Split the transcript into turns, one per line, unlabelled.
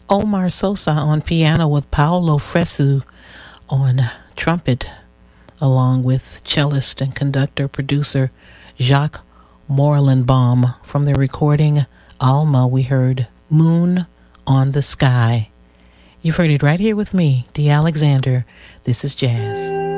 Omar Sosa on piano with Paolo Fresu on trumpet, along with cellist and conductor producer Jacques Morellenbaum. From the recording Alma, we heard Moon on the Sky. You've heard it right here with me, Dee Alexander. This is Jazz.